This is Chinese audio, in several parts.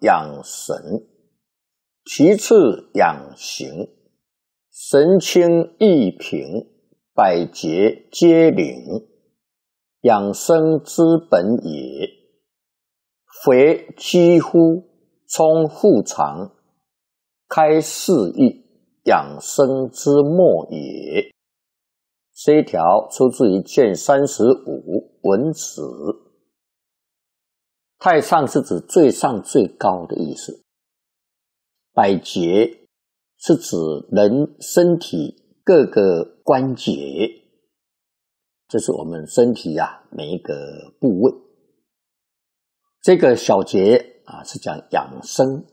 养神，其次养形，神清意平，百节皆灵，养生之本也。非几乎充腹肠，开四域，养生之末也。这一条出自于卷35文子。太上是指最上最高的意思，百节是指人身体各个关节，这是我们身体每一个部位。这个小节是讲养生，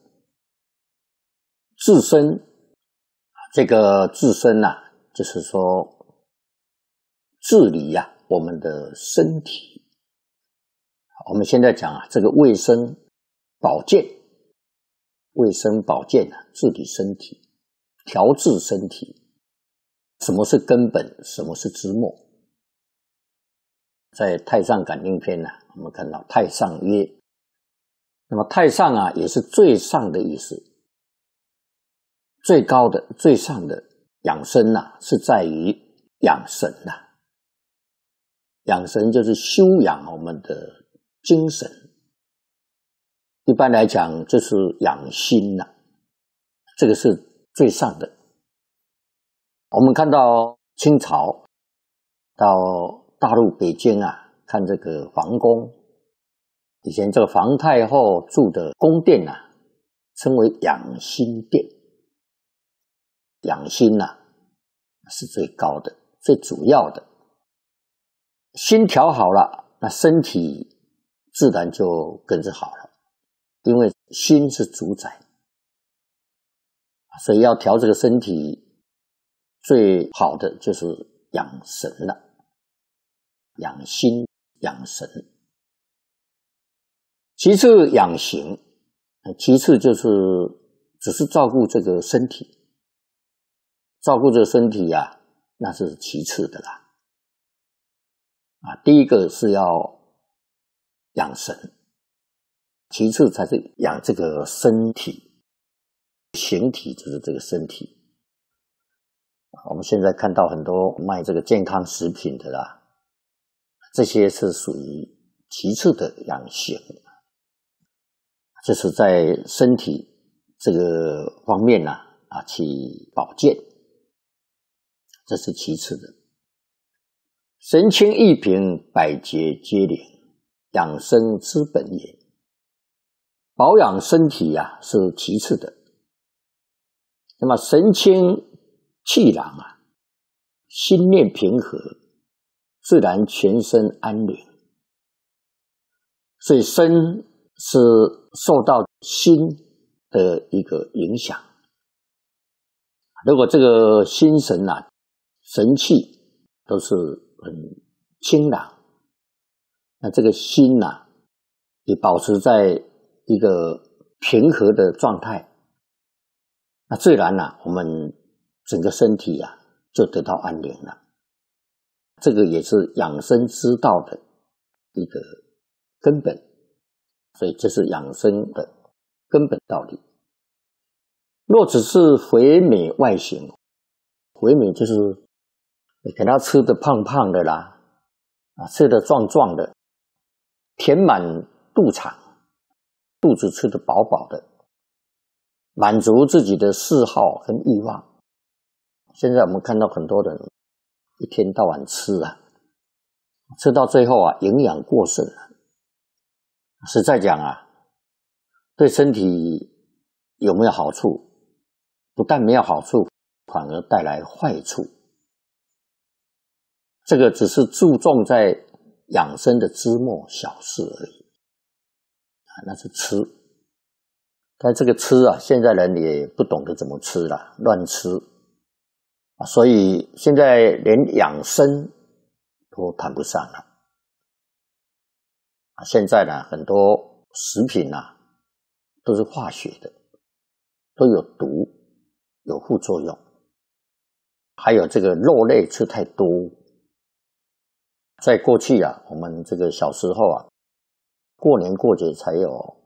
自身，这个自身就是说治理我们的身体。我们现在讲这个卫生保健，卫生保健治理身体，调治身体。什么是根本，什么是枝末？在太上感应篇我们看到太上曰，那么太上也是最上的意思，最高的最上的。养生是在于养神养神就是修养我们的精神，一般来讲就是养心这个是最上的。我们看到清朝到大陆北京看这个皇宫，以前这个皇太后住的宫殿称为养心殿。养心是最高的最主要的，心调好了，那身体自然就跟着好了，因为心是主宰，所以要调这个身体最好的就是养神了，养心养神。其次养形，其次就是只是照顾这个身体，照顾这个身体那是其次的啦。第一个是要养神，其次才是养这个身体，形体就是这个身体。我们现在看到很多卖这个健康食品的啦，这些是属于其次的养形，就是在身体这个方面去保健，这是其次的。神清意平，百节皆灵，养生之本也。保养身体是其次的。那么神清气朗心念平和，自然全身安宁。所以身是受到心的一个影响。如果这个心神神气都是很清朗，那这个心也保持在一个平和的状态，那自然我们整个身体就得到安宁了。这个也是养生之道的一个根本，所以这是养生的根本道理。若只是肥美外形，肥美就是给他吃的胖胖的啦，吃的壮壮的，填满肚肠，肚子吃得饱饱的，满足自己的嗜好跟欲望。现在我们看到很多人一天到晚吃吃到最后营养过剩实在讲对身体有没有好处？不但没有好处，反而带来坏处。这个只是注重在养生的枝末小事而已那是吃。但这个吃现在人也不懂得怎么吃了，乱吃所以现在连养生都谈不上了现在很多食品都是化学的，都有毒，有副作用。还有这个肉类吃太多，在过去我们这个小时候过年过节才有